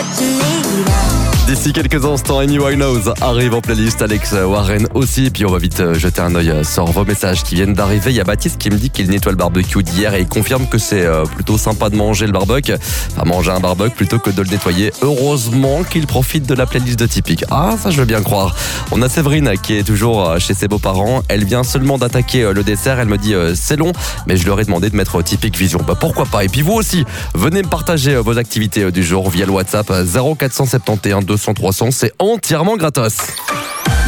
D'ici quelques instants, Amy Winehouse arrive en playlist, Alex Warren aussi. Et puis on va vite jeter un œil sur vos messages qui viennent d'arriver. Il y a Baptiste qui me dit qu'il nettoie le barbecue d'hier et il confirme que c'est plutôt sympa de manger le barbecue. Enfin, manger un barbecue plutôt que de le nettoyer. Heureusement qu'il profite de la playlist de Typique. Ah, ça je veux bien croire. On a Séverine qui est toujours chez ses beaux-parents. Elle vient seulement d'attaquer le dessert. Elle me dit c'est long, mais je leur ai demandé de mettre Typique Vision. Bah pourquoi pas. Et puis vous aussi, venez me partager vos activités du jour via le WhatsApp 0471 200 300. C'est entièrement gratos.